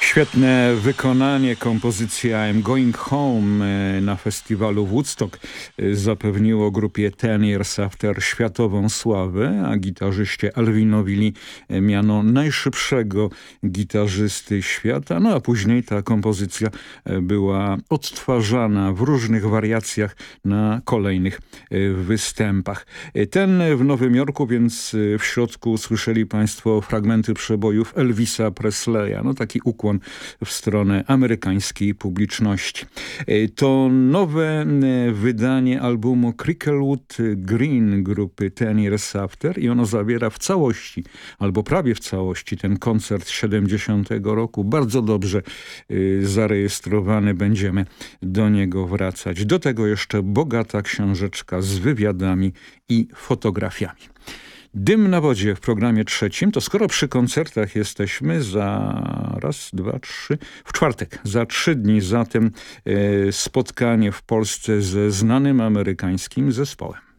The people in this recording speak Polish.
Świetne wykonanie, kompozycja I'm Going Home na festiwalu Woodstock zapewniło grupie Ten Years After światową sławę, a gitarzyście Alvinowi Lee miano najszybszego gitarzysty świata. No a później ta kompozycja była odtwarzana w różnych wariacjach na kolejnych występach. Ten w Nowym Jorku, więc w środku słyszeli Państwo fragmenty przebojów Elvisa Presleya. No taki ukłon w stronę amerykańskiej publiczności. To nowe wydanie albumu Cricklewood Green grupy Ten Years After i ono zawiera w całości, albo prawie w całości ten koncert 70 roku. Bardzo dobrze zarejestrowany, będziemy do niego wracać. Do tego jeszcze bogata książeczka z wywiadami i fotografiami. Dym na wodzie w programie trzecim. To skoro przy koncertach jesteśmy za raz, dwa, trzy, w czwartek, za 3 dni, zatem spotkanie w Polsce ze znanym amerykańskim zespołem.